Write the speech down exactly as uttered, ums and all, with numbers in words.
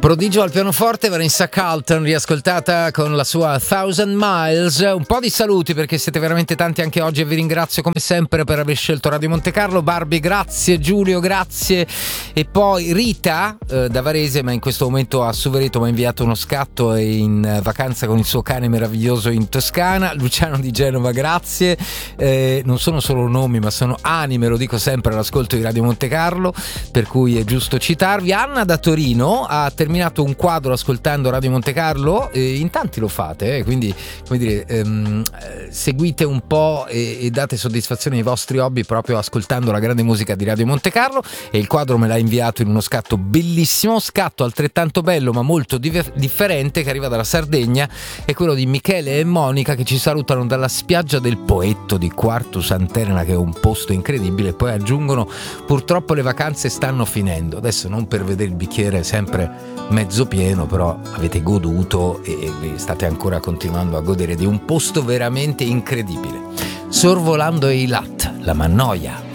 Prodigio al pianoforte, Vanessa Carlton, riascoltata con la sua Thousand Miles. Un po' di saluti perché siete veramente tanti anche oggi e vi ringrazio come sempre per aver scelto Radio Monte Carlo. Barbie, grazie. Giulio, grazie. E poi Rita eh, da Varese, ma in questo momento a Suvereto, mi ha inviato uno scatto e in vacanza con il suo cane meraviglioso in Toscana. Luciano di Genova, grazie. Eh, non sono solo nomi ma sono anime, lo dico sempre all'ascolto di Radio Monte Carlo, per cui è giusto citarvi. Anna da Torino ha terminato un quadro ascoltando Radio Monte Carlo, e in tanti lo fate, eh, quindi come dire, ehm, seguite un po' e, e date soddisfazione ai vostri hobby proprio ascoltando la grande musica di Radio Monte Carlo. E il quadro me l'ha inviato in uno scatto bellissimo, scatto altrettanto bello ma molto diver- differente, che arriva dalla Sardegna, è quello di Michele e Monica, che ci salutano dalla spiaggia del Poetto di Quartu Sant'Elena, che è un posto incredibile, e poi aggiungono: purtroppo le vacanze stanno finendo. Adesso non per vedere il bicchiere sempre mezzo pieno, però avete goduto e state ancora continuando a godere di un posto veramente incredibile. Sorvolando Eilat, la Mannoia.